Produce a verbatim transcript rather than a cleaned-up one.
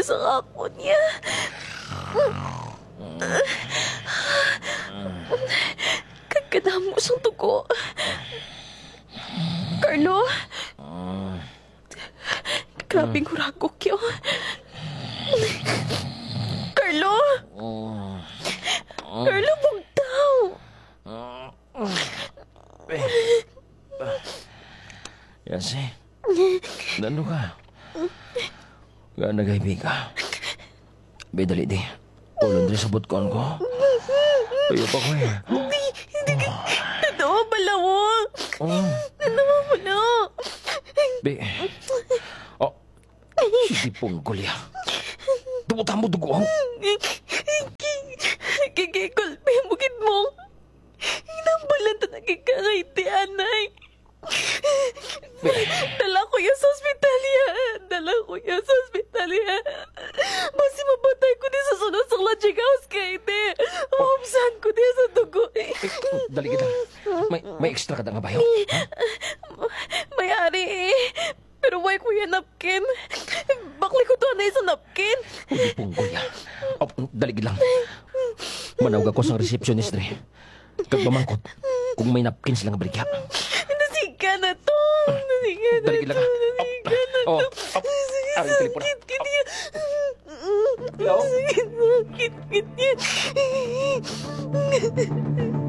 niya sa ako niya. Kagkadamo sa tugo. Carlo? Grabing huragok yun. Carlo? Carlo, bugtaw. Yansi, nano ka? Nga nagaybi ka. Bedali di. Ulong din sa butkon ko. Tayo pa ko eh. Hindi, hindi ka. Tanawa pala mo. Tanawa pala. Be. Oh, hindi pong gulya. Tumutan mo dugo. Kikigulpi ang bukid mo. Hinambalan ta nagkikangay ti anay. Dala ko yan sa ospital yan. Dala ko yan sa ospital yan. Basi mapatay ko din sa sunod sa logic house kay ite. Umsan ko din sa dugo. Eh, dali kita. May, may extra ka na nga bayo? May ari eh. Pero why ko yan napkin? Bakli ko to na sa napkin. Hindi pong gulya. Oh, dali lang. Manawag ako sa receptionist rin. Kagmamangkot kung may napkin silang baligya. Nasika na to. Nasika na Dali to. lang. Nasika na to. Oh, oh, ari yung telepon. Sakit, kit yan. Hello? Sakit, sakit, kit yan.